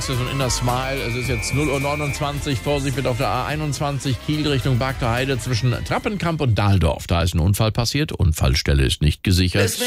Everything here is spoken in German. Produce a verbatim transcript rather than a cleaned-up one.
ist ja so ein Inner Smile. Es ist jetzt null Uhr neunundzwanzig. Vorsicht bitte auf der A einundzwanzig Kiel Richtung Bargter Heide zwischen Trappenkamp und Dahldorf. Da ist ein Unfall passiert. Unfallstelle ist nicht gesichert.